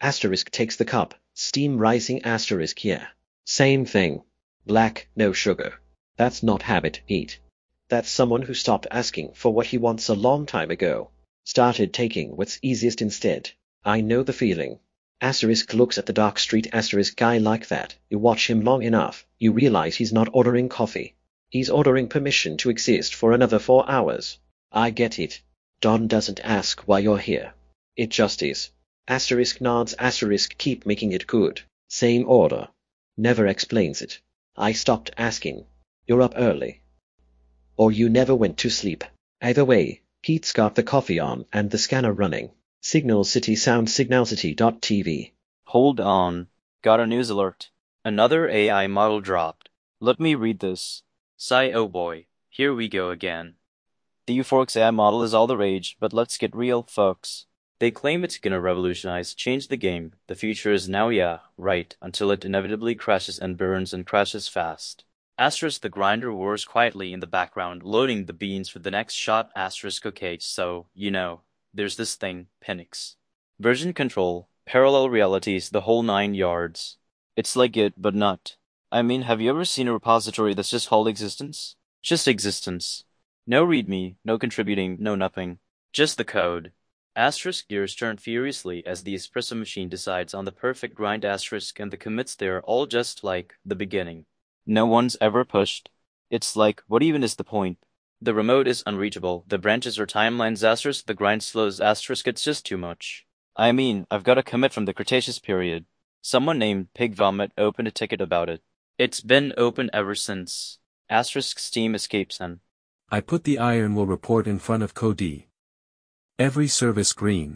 Asterisk takes the cup. Steam rising asterisk yeah. Same thing. Black, no sugar. That's not habit heat. That's someone who stopped asking for what he wants a long time ago. Started taking what's easiest instead. I know the feeling. Asterisk looks at the dark street asterisk guy like that. You watch him long enough, you realize he's not ordering coffee. He's ordering permission to exist for another 4 hours. I get it. Don doesn't ask why you're here. It just is. Asterisk nods asterisk keep making it good. Same order. Never explains it. I stopped asking. You're up early. Or you never went to sleep. Either way, Pete's got the coffee on and the scanner running. Signal City Sound signalcity.tv. Hold on. Got a news alert. Another AI model dropped. Let me read this. Sigh, oh boy. Here we go again. The Euphorix AI model is all the rage, but let's get real, folks. They claim it's gonna revolutionize, change the game. The future is now, yeah, right, until it inevitably crashes and burns and crashes fast. Asterisk the grinder roars quietly in the background, loading the beans for the next shot. Asterisk okay, so, you know, there's this thing, Penix. Version control, parallel realities, the whole 9 yards. It's like it, but not. I mean, have you ever seen a repository that's just called existence? Just existence. No readme, no contributing, no nothing. Just the code. Asterisk gears turn furiously as the espresso machine decides on the perfect grind asterisk and the commits there all just like the beginning. No one's ever pushed. It's like, what even is the point? The remote is unreachable, the branches are timelines asterisk, the grind slows asterisk, it's just too much. I mean, I've got a commit from the Cretaceous period. Someone named Pig Vomit opened a ticket about it. It's been open ever since. Asterisk Steam escapes then. I put the iron will report in front of Cody. Every service green.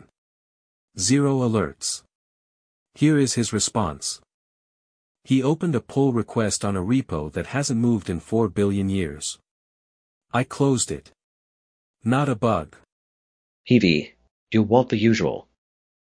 0 alerts. Here is his response. He opened a pull request on a repo that hasn't moved in 4 billion years. I closed it. Not a bug. Heavy. You want the usual.